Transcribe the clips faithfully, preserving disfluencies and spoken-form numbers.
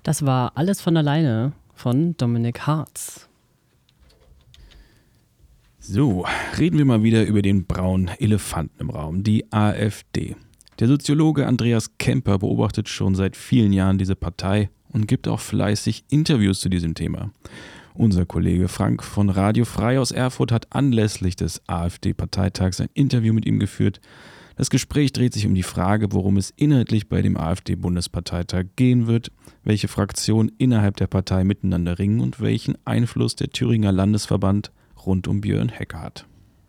Das war Alles von alleine von Dominik Hartz. So, reden wir mal wieder über den braunen Elefanten im Raum, die AfD. Der Soziologe Andreas Kemper beobachtet schon seit vielen Jahren diese Partei und gibt auch fleißig Interviews zu diesem Thema. Unser Kollege Frank von Radio Frei aus Erfurt hat anlässlich des AfD-Parteitags ein Interview mit ihm geführt. Das Gespräch dreht sich um die Frage, worum es inhaltlich bei dem AfD-Bundesparteitag gehen wird, welche Fraktionen innerhalb der Partei miteinander ringen und welchen Einfluss der Thüringer Landesverband rund um Björn Höcke hat.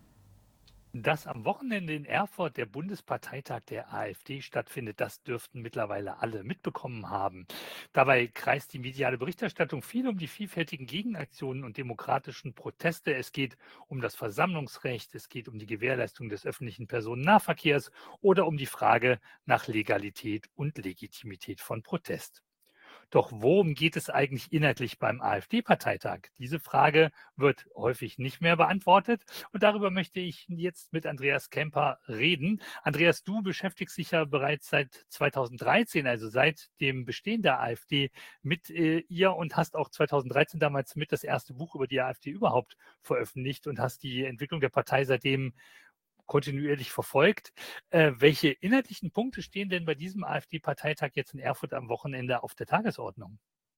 Dass am Wochenende in Erfurt der Bundesparteitag der AfD stattfindet, das dürften mittlerweile alle mitbekommen haben. Dabei kreist die mediale Berichterstattung viel um die vielfältigen Gegenaktionen und demokratischen Proteste. Es geht um das Versammlungsrecht, es geht um die Gewährleistung des öffentlichen Personennahverkehrs oder um die Frage nach Legalität und Legitimität von Protest. Doch worum geht es eigentlich inhaltlich beim AfD-Parteitag? Diese Frage wird häufig nicht mehr beantwortet und darüber möchte ich jetzt mit Andreas Kemper reden. Andreas, du beschäftigst dich ja bereits seit zweitausenddreizehn, also seit dem Bestehen der AfD, mit äh, ihr und hast auch zweitausenddreizehn damals mit das erste Buch über die AfD überhaupt veröffentlicht und hast die Entwicklung der Partei seitdem kontinuierlich verfolgt. Äh, welche inhaltlichen Punkte stehen denn bei diesem AfD-Parteitag jetzt in Erfurt am Wochenende auf der Tagesordnung?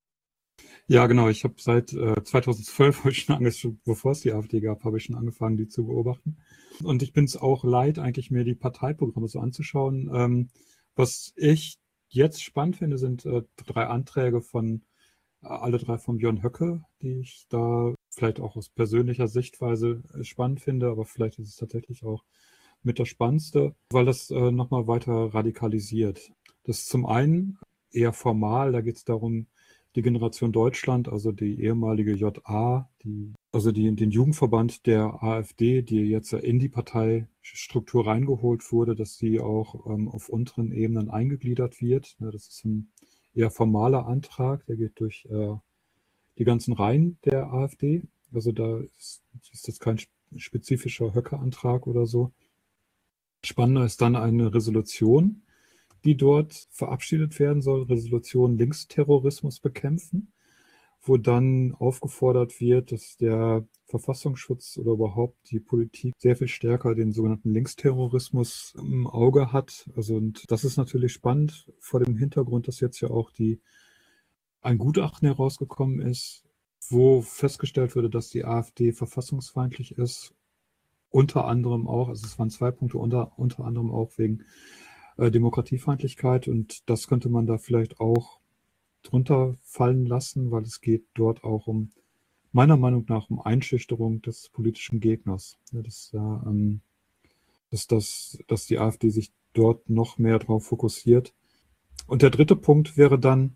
Ja, genau. Ich habe seit äh, zweitausendzwölf, schon bevor es die AfD gab, habe ich schon angefangen, die zu beobachten. Und ich bin es auch leid, eigentlich mir die Parteiprogramme so anzuschauen. Ähm, was ich jetzt spannend finde, sind äh, drei Anträge von, äh, alle drei von Björn Höcke, die ich da vielleicht auch aus persönlicher Sichtweise spannend finde, aber vielleicht ist es tatsächlich auch mit das Spannendste, weil das äh, nochmal weiter radikalisiert. Das ist zum einen eher formal, da geht es darum, die Generation Deutschland, also die ehemalige J A, die, also die, den Jugendverband der AfD, die jetzt in die Parteistruktur reingeholt wurde, dass sie auch ähm, auf unteren Ebenen eingegliedert wird. Ja, das ist ein eher formaler Antrag, der geht durch äh, die ganzen Reihen der AfD. Also da ist, ist das kein spezifischer Höcke-Antrag oder so. Spannender ist dann eine Resolution, die dort verabschiedet werden soll, Resolution Linksterrorismus bekämpfen, wo dann aufgefordert wird, dass der Verfassungsschutz oder überhaupt die Politik sehr viel stärker den sogenannten Linksterrorismus im Auge hat. Also und das ist natürlich spannend vor dem Hintergrund, dass jetzt ja auch die ein Gutachten herausgekommen ist, wo festgestellt wurde, dass die AfD verfassungsfeindlich ist. Unter anderem auch, also es waren zwei Punkte, unter, unter anderem auch wegen äh, Demokratiefeindlichkeit. Und das könnte man da vielleicht auch drunter fallen lassen, weil es geht dort auch um, meiner Meinung nach, um Einschüchterung des politischen Gegners. Ja, das, äh, ähm, dass, das, dass die AfD sich dort noch mehr darauf fokussiert. Und der dritte Punkt wäre dann,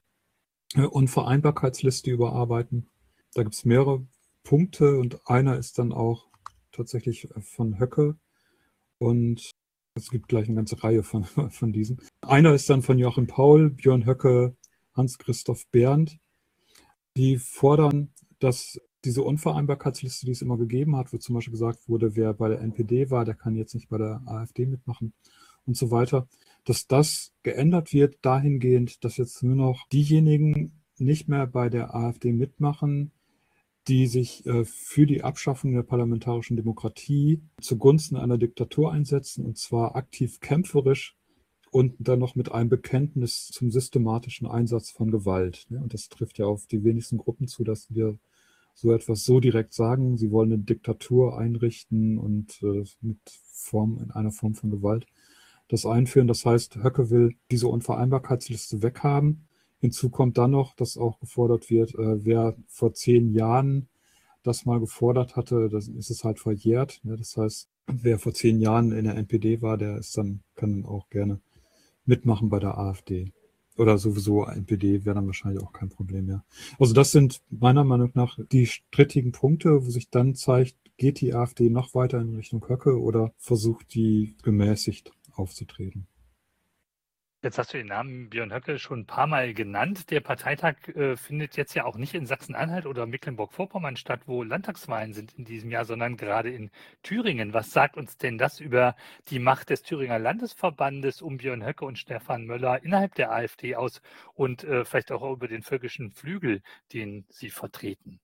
Unvereinbarkeitsliste überarbeiten. Da gibt es mehrere Punkte und einer ist dann auch tatsächlich von Höcke und es gibt gleich eine ganze Reihe von, von diesen. Einer ist dann von Joachim Paul, Björn Höcke, Hans-Christoph Berndt. Die fordern, dass diese Unvereinbarkeitsliste, die es immer gegeben hat, wo zum Beispiel gesagt wurde, wer bei der N P D war, der kann jetzt nicht bei der AfD mitmachen und so weiter, dass das geändert wird dahingehend, dass jetzt nur noch diejenigen nicht mehr bei der AfD mitmachen, die sich äh, für die Abschaffung der parlamentarischen Demokratie zugunsten einer Diktatur einsetzen, und zwar aktiv kämpferisch und dann noch mit einem Bekenntnis zum systematischen Einsatz von Gewalt. Und das trifft ja auf die wenigsten Gruppen zu, dass wir so etwas so direkt sagen. Sie wollen eine Diktatur einrichten und äh, mit Form, in einer Form von Gewalt das einführen. Das heißt, Höcke will diese Unvereinbarkeitsliste weghaben. Hinzu kommt dann noch, dass auch gefordert wird, äh, wer vor zehn Jahren das mal gefordert hatte, dann ist es halt verjährt. Ne? Das heißt, wer vor zehn Jahren in der N P D war, der ist dann, kann auch gerne mitmachen bei der AfD. Oder sowieso N P D wäre dann wahrscheinlich auch kein Problem mehr. Also das sind meiner Meinung nach die strittigen Punkte, wo sich dann zeigt, geht die AfD noch weiter in Richtung Höcke oder versucht die gemäßigt aufzutreten. Jetzt hast du den Namen Björn Höcke schon ein paar Mal genannt. Der Parteitag äh, findet jetzt ja auch nicht in Sachsen-Anhalt oder Mecklenburg-Vorpommern statt, wo Landtagswahlen sind in diesem Jahr, sondern gerade in Thüringen. Was sagt uns denn das über die Macht des Thüringer Landesverbandes um Björn Höcke und Stefan Möller innerhalb der AfD aus und äh, vielleicht auch über den völkischen Flügel, den sie vertreten?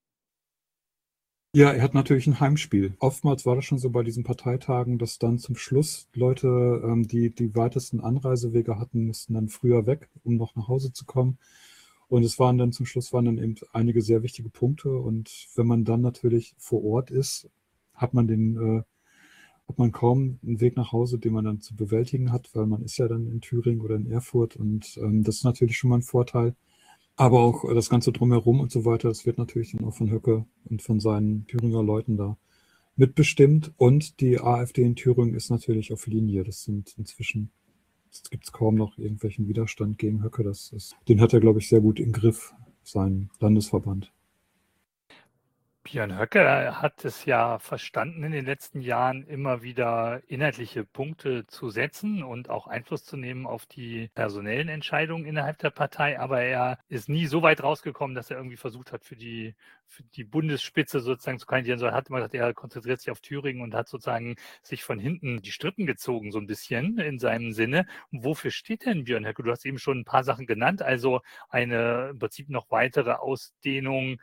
Ja, er hat natürlich ein Heimspiel. Oftmals war das schon so bei diesen Parteitagen, dass dann zum Schluss Leute, ähm, die die weitesten Anreisewege hatten, mussten dann früher weg, um noch nach Hause zu kommen. Und es waren dann zum Schluss waren dann eben einige sehr wichtige Punkte. Und wenn man dann natürlich vor Ort ist, hat man den, äh, hat man kaum einen Weg nach Hause, den man dann zu bewältigen hat, weil man ist ja dann in Thüringen oder in Erfurt und ähm, das ist natürlich schon mal ein Vorteil. Aber auch äh, das Ganze drumherum und so weiter, das wird natürlich dann auch von Höcke und von seinen Thüringer Leuten da mitbestimmt. Und die AfD in Thüringen ist natürlich auf Linie. Das sind inzwischen, es gibt kaum noch irgendwelchen Widerstand gegen Höcke. Das ist, den hat er, glaube ich, sehr gut im Griff, sein Landesverband. Björn Höcke hat es ja verstanden, in den letzten Jahren immer wieder inhaltliche Punkte zu setzen und auch Einfluss zu nehmen auf die personellen Entscheidungen innerhalb der Partei. Aber er ist nie so weit rausgekommen, dass er irgendwie versucht hat, für die, für die Bundesspitze sozusagen zu kandidieren, sondern hat immer gesagt, er konzentriert sich auf Thüringen und hat sozusagen sich von hinten die Strippen gezogen, so ein bisschen in seinem Sinne. Und wofür steht denn Björn Höcke? Du hast eben schon ein paar Sachen genannt, also eine im Prinzip noch weitere Ausdehnung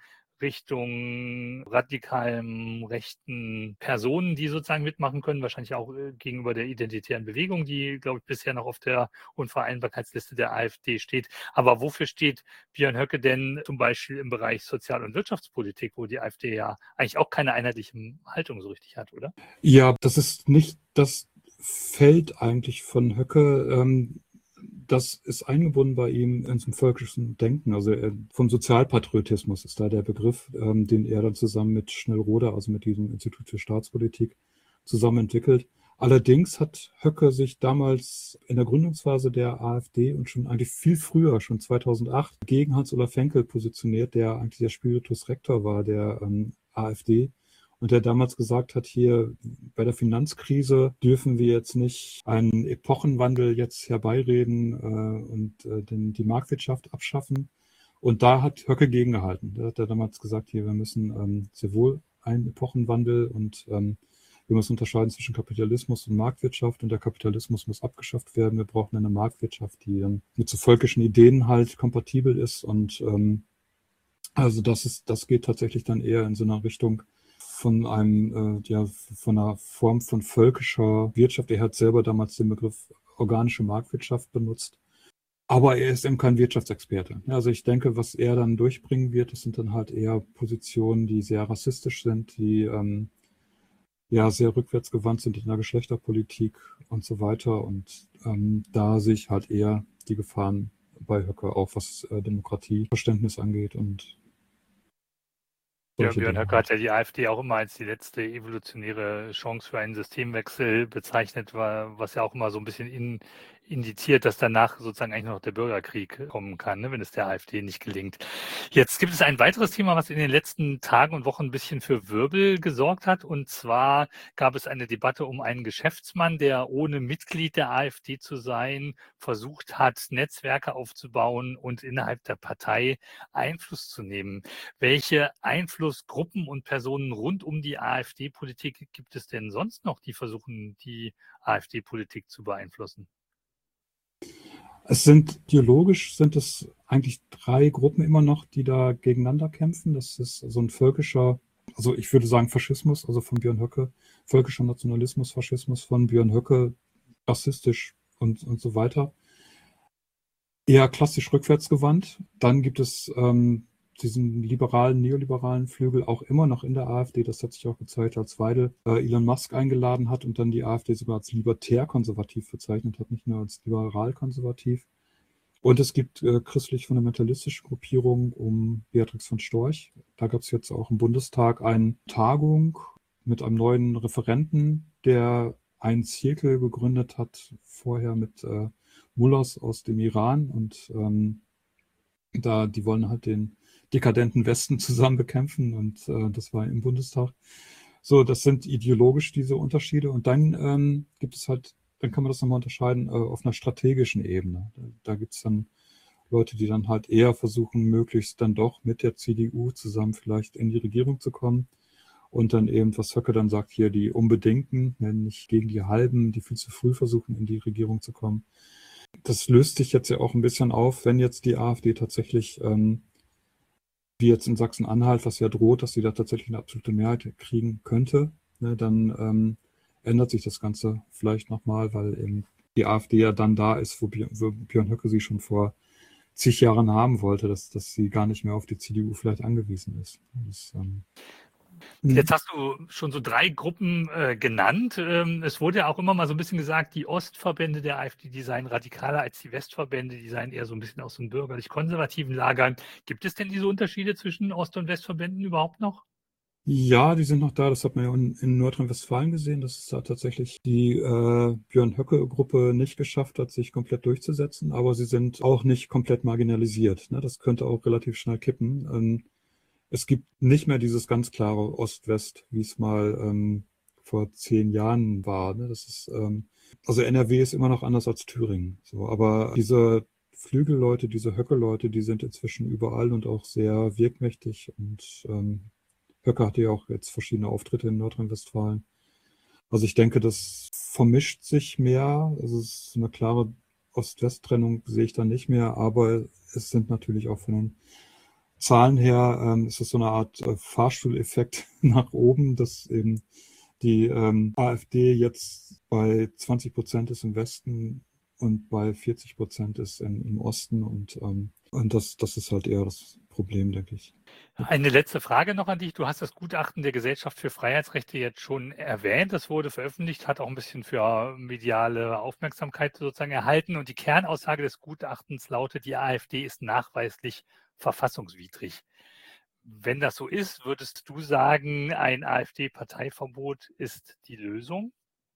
Richtung radikalen rechten Personen, die sozusagen mitmachen können, wahrscheinlich auch äh, gegenüber der identitären Bewegung, die, glaube ich, bisher noch auf der Unvereinbarkeitsliste der AfD steht. Aber wofür steht Björn Höcke denn zum Beispiel im Bereich Sozial- und Wirtschaftspolitik, wo die AfD ja eigentlich auch keine einheitliche Haltung so richtig hat, oder? Ja, das ist nicht das Feld eigentlich von Höcke. Ähm, das ist eingebunden bei ihm in zum völkischen Denken. Also er, vom Sozialpatriotismus ist da der Begriff, ähm, den er dann zusammen mit Schnellroda, also mit diesem Institut für Staatspolitik, zusammen entwickelt. Allerdings hat Höcke sich damals in der Gründungsphase der AfD und schon eigentlich viel früher, schon zweitausendacht, gegen Hans-Olaf Henkel positioniert, der eigentlich der Spiritus Rector war der ähm, AfD. Und der damals gesagt hat, hier bei der Finanzkrise dürfen wir jetzt nicht einen Epochenwandel jetzt herbeireden äh, und äh, den, die Marktwirtschaft abschaffen. Und da hat Höcke gegengehalten. Da hat er damals gesagt, hier, wir müssen ähm, sehr wohl einen Epochenwandel und ähm, wir müssen unterscheiden zwischen Kapitalismus und Marktwirtschaft und der Kapitalismus muss abgeschafft werden. Wir brauchen eine Marktwirtschaft, die dann mit so völkischen Ideen halt kompatibel ist. Und ähm, also das ist, das geht tatsächlich dann eher in so einer Richtung, von einem, äh, ja, von einer Form von völkischer Wirtschaft. Er hat selber damals den Begriff organische Marktwirtschaft benutzt. Aber er ist eben kein Wirtschaftsexperte. Also ich denke, was er dann durchbringen wird, das sind dann halt eher Positionen, die sehr rassistisch sind, die ähm, ja sehr rückwärtsgewandt sind in der Geschlechterpolitik und so weiter. Und ähm, da sehe ich halt eher die Gefahren bei Höcke, auch was äh, Demokratieverständnis angeht und Ja, Björn Höcke hat ja die AfD auch immer als die letzte evolutionäre Chance für einen Systemwechsel bezeichnet, was ja auch immer so ein bisschen in, indiziert, dass danach sozusagen eigentlich noch der Bürgerkrieg kommen kann, ne, wenn es der AfD nicht gelingt. Jetzt gibt es ein weiteres Thema, was in den letzten Tagen und Wochen ein bisschen für Wirbel gesorgt hat. Und zwar gab es eine Debatte um einen Geschäftsmann, der ohne Mitglied der AfD zu sein, versucht hat, Netzwerke aufzubauen und innerhalb der Partei Einfluss zu nehmen. Welche Einflussgruppen und Personen rund um die AfD-Politik gibt es denn sonst noch, die versuchen, die AfD-Politik zu beeinflussen? Es sind ideologisch sind es eigentlich drei Gruppen immer noch, die da gegeneinander kämpfen. Das ist so ein völkischer, also ich würde sagen Faschismus, also von Björn Höcke, völkischer Nationalismus, Faschismus von Björn Höcke, rassistisch und, und so weiter. Eher klassisch rückwärtsgewandt. Dann gibt es ähm, diesen liberalen, neoliberalen Flügel auch immer noch in der AfD. Das hat sich auch gezeigt, als Weidel äh, Elon Musk eingeladen hat und dann die AfD sogar als libertär-konservativ bezeichnet hat, nicht nur als liberal-konservativ. Und es gibt äh, christlich-fundamentalistische Gruppierungen um Beatrix von Storch. Da gab es jetzt auch im Bundestag eine Tagung mit einem neuen Referenten, der einen Zirkel gegründet hat, vorher mit äh, Mullahs aus dem Iran. Und ähm, da, die wollen halt den dekadenten Westen zusammen bekämpfen und äh, das war im Bundestag. So, das sind ideologisch diese Unterschiede. Und dann ähm, gibt es halt dann kann man das nochmal unterscheiden äh, auf einer strategischen Ebene. Da, da gibt es dann Leute, die dann halt eher versuchen, möglichst dann doch mit der C D U zusammen vielleicht in die Regierung zu kommen. Und dann eben, was Höcke dann sagt, hier die Unbedingten, nicht gegen die Halben, die viel zu früh versuchen, in die Regierung zu kommen. Das löst sich jetzt ja auch ein bisschen auf, wenn jetzt die AfD tatsächlich, ähm, wie jetzt in Sachsen-Anhalt, was ja droht, dass sie da tatsächlich eine absolute Mehrheit kriegen könnte, ne, dann ähm, ändert sich das Ganze vielleicht nochmal, weil eben die AfD ja dann da ist, wo Björn, wo Björn Höcke sie schon vor zig Jahren haben wollte, dass, dass sie gar nicht mehr auf die C D U vielleicht angewiesen ist. Das, ähm, Jetzt hast du schon so drei Gruppen äh, genannt. Ähm, es wurde ja auch immer mal so ein bisschen gesagt, die Ostverbände der AfD, die seien radikaler als die Westverbände, die seien eher so ein bisschen aus so bürgerlich-konservativen Lagern. Gibt es denn diese Unterschiede zwischen Ost- und Westverbänden überhaupt noch? Ja, die sind noch da. Das hat man ja in, in Nordrhein-Westfalen gesehen, dass es da tatsächlich die äh, Björn-Höcke-Gruppe nicht geschafft hat, sich komplett durchzusetzen. Aber sie sind auch nicht komplett marginalisiert. Ne? Das könnte auch relativ schnell kippen. Ähm, es gibt nicht mehr dieses ganz klare Ost-West, wie es mal ähm, vor zehn Jahren war. Ne? Das ist, ähm, also N R W ist immer noch anders als Thüringen. So, aber diese Flügelleute, diese Höcke-Leute, die sind inzwischen überall und auch sehr wirkmächtig und ähm, Höcke hatte ja auch jetzt verschiedene Auftritte in Nordrhein-Westfalen. Also ich denke, das vermischt sich mehr. Also es ist eine klare Ost-West-Trennung, sehe ich da nicht mehr, aber es sind natürlich auch von den Zahlen her, ähm, ist es so eine Art äh, Fahrstuhleffekt nach oben, dass eben die ähm, AfD jetzt bei zwanzig Prozent ist im Westen und bei vierzig Prozent ist im, im Osten und, ähm, und das, das ist halt eher das Problem, denke ich. Eine letzte Frage noch an dich. Du hast das Gutachten der Gesellschaft für Freiheitsrechte jetzt schon erwähnt. Das wurde veröffentlicht, hat auch ein bisschen für mediale Aufmerksamkeit sozusagen erhalten. Und die Kernaussage des Gutachtens lautet, die AfD ist nachweislich verfassungswidrig. Wenn das so ist, würdest du sagen, ein AfD-Parteiverbot ist die Lösung?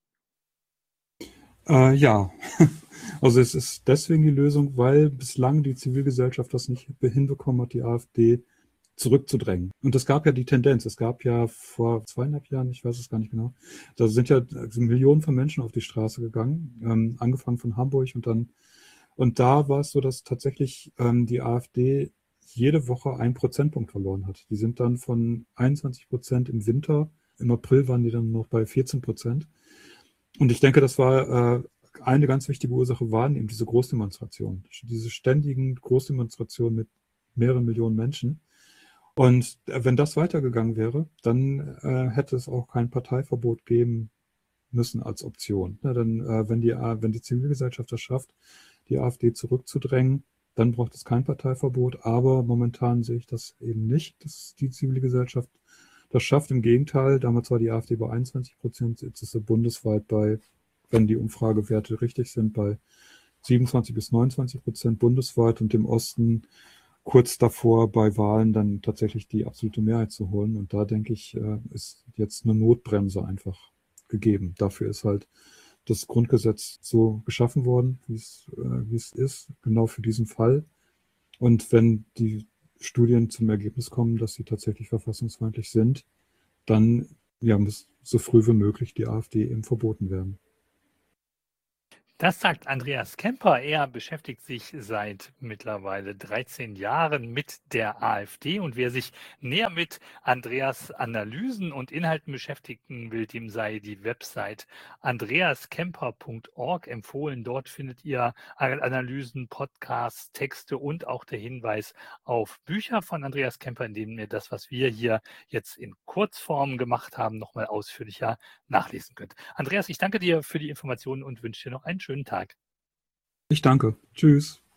Äh, ja, also es ist deswegen die Lösung, weil bislang die Zivilgesellschaft das nicht hinbekommen hat, die AfD zurückzudrängen. Und es gab ja die Tendenz, es gab ja vor zweieinhalb Jahren, ich weiß es gar nicht genau, da sind ja Millionen von Menschen auf die Straße gegangen, ähm, angefangen von Hamburg und dann, und da war es so, dass tatsächlich ähm, die AfD jede Woche einen Prozentpunkt verloren hat. Die sind dann von einundzwanzig Prozent im Winter, im April waren die dann noch bei vierzehn Prozent. Und ich denke, das war äh, eine ganz wichtige Ursache, waren eben diese Großdemonstrationen, diese ständigen Großdemonstrationen mit mehreren Millionen Menschen. Und wenn das weitergegangen wäre, dann äh, hätte es auch kein Parteiverbot geben müssen als Option. Na, dann, äh, wenn, die, wenn die Zivilgesellschaft das schafft, die AfD zurückzudrängen, dann braucht es kein Parteiverbot. Aber momentan sehe ich das eben nicht, dass die Zivilgesellschaft das schafft. Im Gegenteil, damals war die AfD bei einundzwanzig Prozent, jetzt ist sie bundesweit bei, wenn die Umfragewerte richtig sind, bei siebenundzwanzig bis neunundzwanzig Prozent bundesweit und im Osten kurz davor bei Wahlen dann tatsächlich die absolute Mehrheit zu holen. Und da denke ich, ist jetzt eine Notbremse einfach gegeben. Dafür ist halt das Grundgesetz so geschaffen worden, wie es, wie es ist, genau für diesen Fall. Und wenn die Studien zum Ergebnis kommen, dass sie tatsächlich verfassungsfeindlich sind, dann ja, muss so früh wie möglich die AfD eben verboten werden. Das sagt Andreas Kemper. Er beschäftigt sich seit mittlerweile dreizehn Jahren mit der AfD. Und wer sich näher mit Andreas Analysen und Inhalten beschäftigen will, dem sei die Website andreaskemper punkt org empfohlen. Dort findet ihr Analysen, Podcasts, Texte und auch der Hinweis auf Bücher von Andreas Kemper, in denen ihr das, was wir hier jetzt in Kurzform gemacht haben, nochmal ausführlicher nachlesen könnt. Andreas, ich danke dir für die Informationen und wünsche dir noch einen schönen Tag. Ich danke. Tschüss.